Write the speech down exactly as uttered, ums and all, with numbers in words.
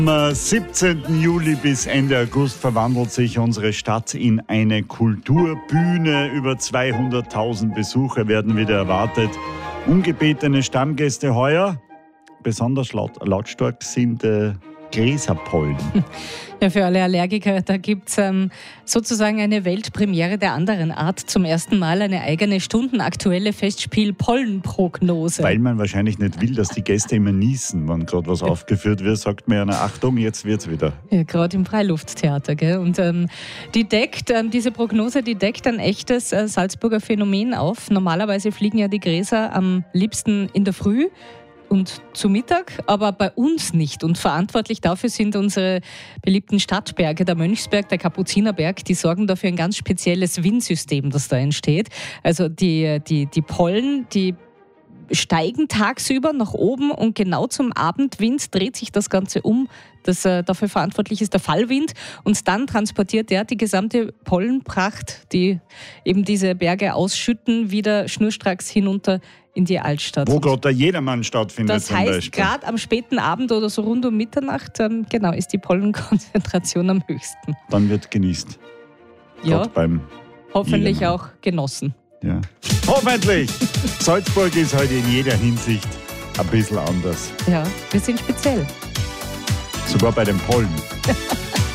Am siebzehnten Juli bis Ende August verwandelt sich unsere Stadt in eine Kulturbühne. Über zweihunderttausend Besucher werden wieder erwartet. Ungebetene Stammgäste heuer. Besonders laut, lautstark sind äh, Gräserpollen. Ja, für alle Allergiker, da gibt es ähm, sozusagen eine Weltpremiere der anderen Art. Zum ersten Mal eine eigene stundenaktuelle Festspiel-Pollenprognose. Weil man wahrscheinlich nicht will, dass die Gäste immer niesen, wenn gerade was aufgeführt wird, sagt man ja, na, Achtung, jetzt wird's wieder. Ja, gerade im Freilufttheater, gell? Und ähm, die deckt, ähm, diese Prognose, die deckt ein echtes äh, Salzburger Phänomen auf. Normalerweise fliegen ja die Gräser am liebsten in der Früh und zu Mittag, aber bei uns nicht. Und verantwortlich dafür sind unsere beliebten Stadtberge, der Mönchsberg, der Kapuzinerberg. Die sorgen dafür ein ganz spezielles Windsystem, das da entsteht. Also die, die, die Pollen, die steigen tagsüber nach oben und genau zum Abendwind dreht sich das Ganze um. Das, äh, dafür verantwortlich ist der Fallwind und dann transportiert der die gesamte Pollenpracht, die eben diese Berge ausschütten, wieder schnurstracks hinunter in die Altstadt. Wo gerade der Jedermann stattfindet. Das heißt, gerade am späten Abend oder so rund um Mitternacht, ähm, genau, ist die Pollenkonzentration am höchsten. Dann wird genießt. Ja, beim hoffentlich Jedermann. auch genossen. Ja. Hoffentlich! Salzburg ist heute in jeder Hinsicht ein bisschen anders. Ja, wir sind speziell. Sogar bei den Pollen.